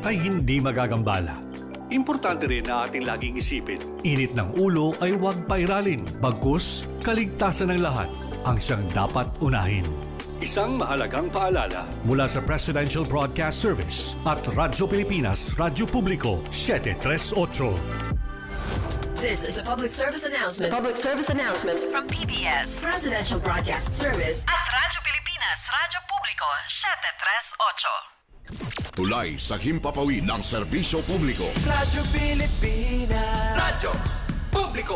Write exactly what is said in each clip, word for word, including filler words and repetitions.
ay hindi magagambala. Importante rin na ating laging isipin, init ng ulo ay huwag pairalin, bagkus kaligtasan ng lahat ang siyang dapat unahin. Isang mahalagang paalala mula sa Presidential Broadcast Service at Radyo Pilipinas, Radyo Publiko, seven three eight. This is a public service announcement. Public service announcement From P B S, Presidential Broadcast Service at Radyo Pilipinas, Radyo Publiko, seven three eight. Tulay sa himpapawid ng serbisyo publiko. Radyo Pilipinas. Radyo Publiko.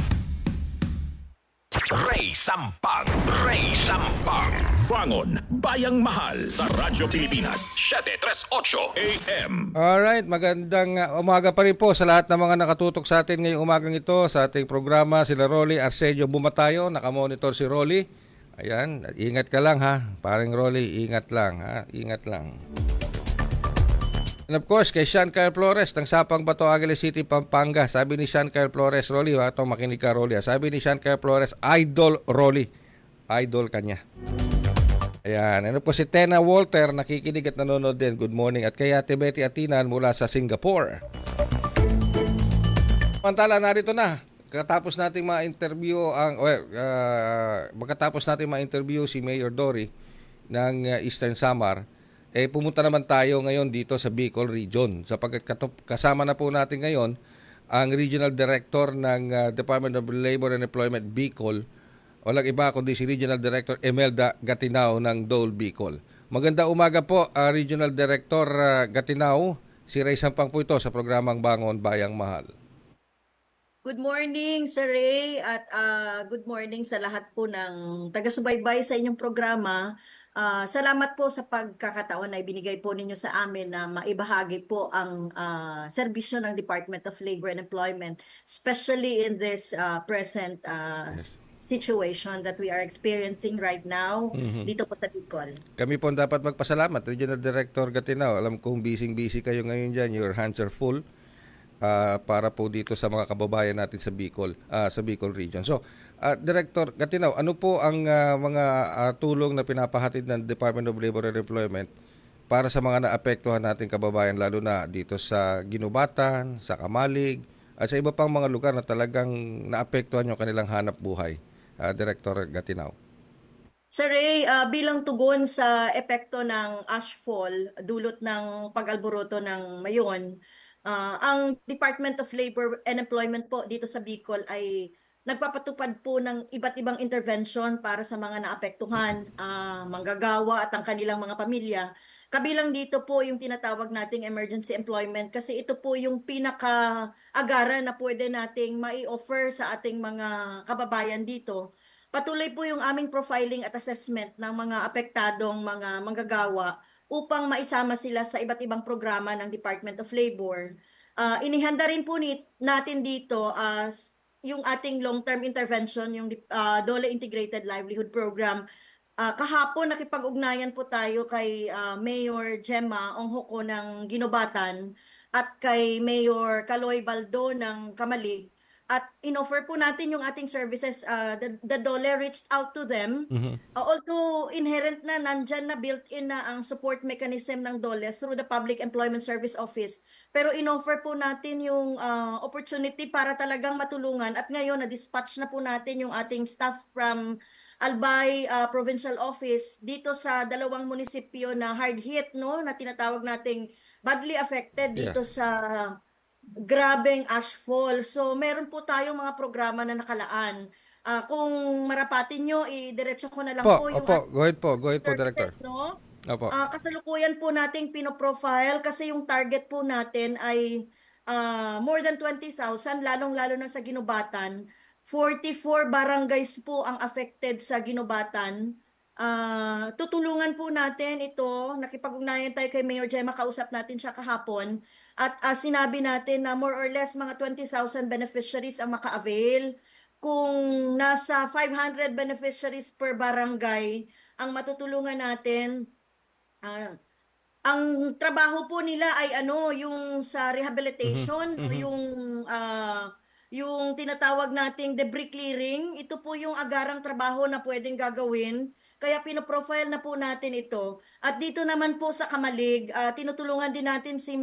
Ray Sampang. Ray Sampang. Bangon Bayang Mahal sa Radyo Pilipinas. seven three eight A M. Alright, magandang uh, umaga pa rin po sa lahat ng mga nakatutok sa atin ngayong umagang ito sa ating programa. Sila Rolly Arcegio Bumatayo, nakamonitor si Rolly. Ayan, ingat ka lang ha. Paring Rolly, ingat lang ha. Ingat lang. And of course, kay Sean Kyle Flores ng Sapang Bato, Angeles City, Pampanga. Sabi ni Sean Kyle Flores, Rolly, ha, ito makinig ka Rolly. Ha? Sabi ni Sean Kyle Flores, idol Rolly. Idol kanya. Ayan. Ano po si Tena Walter, nakikinig at nanonood din. Good morning. At kay Ate Betty Atinan mula sa Singapore. Pantala, narito na. Katapos nating ma-interview ang, well, uh, magkatapos nating ma-interview si Mayor Dory ng uh, Eastern Samar, eh pumunta naman tayo ngayon dito sa Bicol Region. Sapagkat kasama na po natin ngayon ang Regional Director ng uh, Department of Labor and Employment Bicol. Walang iba kundi si Regional Director Emelda Gatinao ng Dole Bicol. Maganda umaga po, uh, Regional Director uh, Gatinao. Si Ray Sampang po ito sa programang Bangon Bayang Mahal. Good morning, Sir Ray, at uh, good morning sa lahat po ng taga-subaybay sa inyong programa. Uh, salamat po sa pagkakataon na ibinigay po ninyo sa amin na maibahagi po ang uh, serbisyo ng Department of Labor and Employment, especially in this uh, present uh, yes. situation that we are experiencing right now mm-hmm. dito po sa Bicol. Kami po dapat magpasalamat, Regional Director Gatinao. Alam kong busy-busy kayo ngayon dyan, your hands are full. Uh, para po dito sa mga kababayan natin sa Bicol, uh, sa Bicol region. So, uh, Director Gatinao, ano po ang uh, mga uh, tulong na pinapahatid ng Department of Labor and Employment para sa mga naapektuhan nating kababayan, lalo na dito sa Ginubatan, sa Kamalig, at sa iba pang mga lugar na talagang naapektuhan yung kanilang hanap buhay, uh, Director Gatinao? Sir Ray, uh, bilang tugon sa epekto ng ashfall, dulot ng pag-alboroto ng Mayon, Uh, ang Department of Labor and Employment po dito sa Bicol ay nagpapatupad po ng iba't ibang intervention para sa mga naapektuhan, uh, manggagawa at ang kanilang mga pamilya. Kabilang dito po yung tinatawag nating emergency employment kasi ito po yung pinaka-agaran na pwede nating mai-offer sa ating mga kababayan dito. Patuloy po yung aming profiling at assessment ng mga apektadong mga manggagawa upang maisama sila sa iba't ibang programa ng Department of Labor. Uh, inihanda rin po ni, natin dito as uh, yung ating long-term intervention, yung uh, DOLE Integrated Livelihood Program. Uh, kahapon nakipag-ugnayan po tayo kay uh, Mayor Gemma Onghoko ng Ginubatan at kay Mayor Kaloy Baldo ng Kamalig. At in-offer po natin yung ating services, uh, the, the DOLE reached out to them. Mm-hmm. Uh, although inherent na, nandyan na, built-in na ang support mechanism ng DOLE through the Public Employment Service Office. Pero in-offer po natin yung uh, opportunity para talagang matulungan. At ngayon, na-dispatch na po natin yung ating staff from Albay uh, Provincial Office dito sa dalawang munisipyo na hard hit, no, na tinatawag nating badly affected dito yeah. sa grabeng ashfall. So, meron po tayong mga programa na nakalaan. Uh, kung marapatin nyo, i-diretso ko na lang po, po yung... Opo, go ahead po. Go ahead po, Director. No? Opo. Uh, kasalukuyan po nating pinoprofile kasi yung target po natin ay uh, more than twenty thousand, lalong-lalo na sa Ginubatan. forty-four barangays po ang affected sa Ginubatan. Uh, tutulungan po natin ito, nakipag-ugnayan tayo kay Mayor Gemma, kausap natin siya kahapon at uh, sinabi natin na more or less mga twenty thousand beneficiaries ang maka-avail. Kung nasa five hundred beneficiaries per barangay ang matutulungan natin, uh, ang trabaho po nila ay ano, yung sa rehabilitation, mm-hmm. yung uh, yung tinatawag nating debris clearing. Ito po yung agarang trabaho na pwedeng gagawin. Kaya pinoprofile na po natin ito. At dito naman po sa Kamalig, uh, tinutulungan din natin si